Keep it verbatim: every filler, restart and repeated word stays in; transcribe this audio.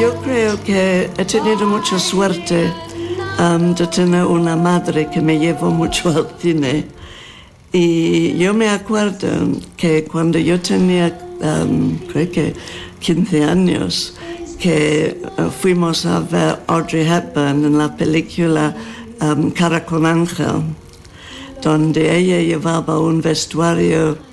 yo creo que he tenido mucha suerte um, de tener una madre que me llevó mucho al cine. Y yo me acuerdo que cuando yo tenía, um, creo que quince años, que uh, fuimos a ver Audrey Hepburn en la película um, Cara con Ángel, donde ella llevaba un vestuario